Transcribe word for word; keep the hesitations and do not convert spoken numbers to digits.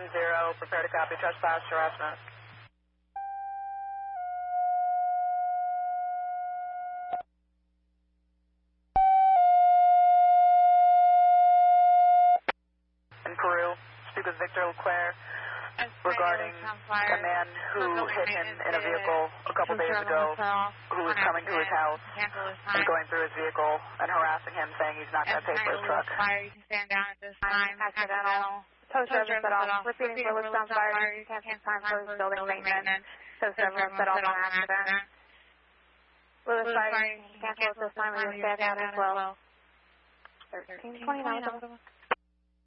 two zero, prepare to copy trespass harassment. In Peru, speak with Victor LeClaire regarding a man who hit him in a vehicle a couple days ago, who was coming to his house and going through his vehicle and harassing him, saying he's not going to pay for his truck. You can stand down at this time. Accidental. Tow service at all. Repeating for Lewiston Fire. You can't take time for building maintenance. Tow service at all on accident. Lewis Fire, you can cancel at this time. We will stand down as well. thirteen twenty-nine.